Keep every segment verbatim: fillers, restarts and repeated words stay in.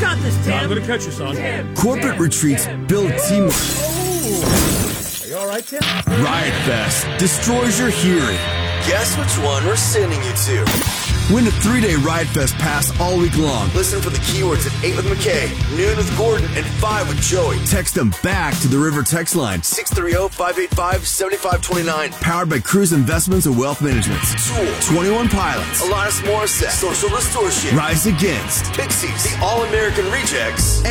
got this, Tim. I'm going to catch you, son. Tim, Corporate Tim, retreats Tim, build Tim. teamwork. Oh. Are you all right, Tim? Riot Fest destroys your hearing. Guess which one we're sending you to? Win a three-day Riot Fest pass all week long. Listen for the keywords at eight with McKay, noon with Gordon, and five with Joey. Text them back to the River text line. six three zero, five eight five, seven five two nine. Powered by Cruise Investments and Wealth Management. Tool. twenty-one Pilots. Alanis Morissette. Social Distortion. Rise Against. Pixies. The All-American Rejects.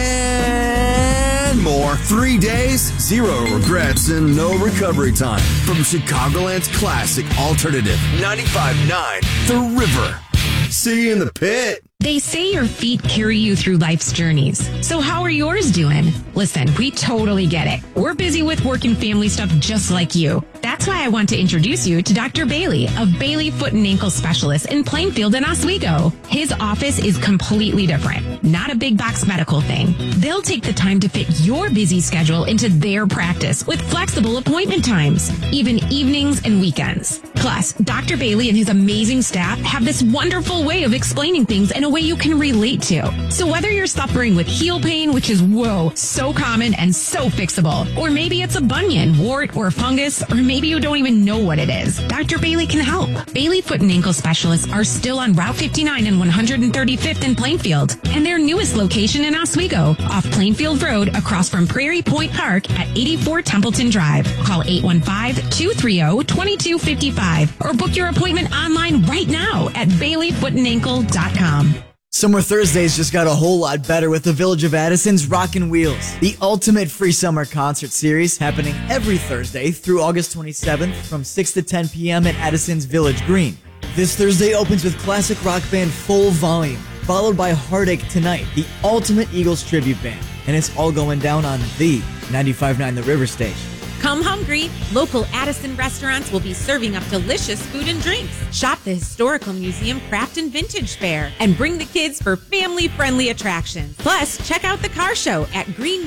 And more. Three days, zero regrets, and no recovery time. From Chicagoland's classic alternative. ninety-five point nine. The River. See you in the pit. They say your feet carry you through life's journeys. So how are yours doing? Listen, we totally get it. We're busy with work and family stuff just like you. That's why I want to introduce you to Doctor Bailey of Bailey Foot and Ankle Specialist in Plainfield and Oswego. His office is completely different. Not a big box medical thing. They'll take the time to fit your busy schedule into their practice with flexible appointment times, even evenings and weekends. Plus, Doctor Bailey and his amazing staff have this wonderful way of explaining things in a way you can relate to. So whether you're suffering with heel pain, which is, whoa, so common and so fixable, or maybe it's a bunion, wart, or fungus, or maybe you don't even know what it is, Doctor Bailey can help. Bailey Foot and Ankle Specialists are still on Route fifty-nine and one hundred thirty-fifth in Plainfield, and their newest location in Oswego, off Plainfield Road, across from Prairie Point Park at eighty-four Templeton Drive. Call eight one five, two three zero, two two five five or book your appointment online right now at bailey foot and ankle dot com. Summer Thursdays just got a whole lot better with the Village of Addison's Rockin' Wheels, the ultimate free summer concert series happening every Thursday through August twenty-seventh from six to ten p.m. at Addison's Village Green. This Thursday opens with classic rock band Full Volume, followed by Heartache Tonight, the ultimate Eagles tribute band, and it's all going down on the ninety-five point nine The River Station. Come hungry. Local Addison restaurants will be serving up delicious food and drinks. Shop the Historical Museum Craft and Vintage Fair and bring the kids for family-friendly attractions. Plus, check out the car show at Green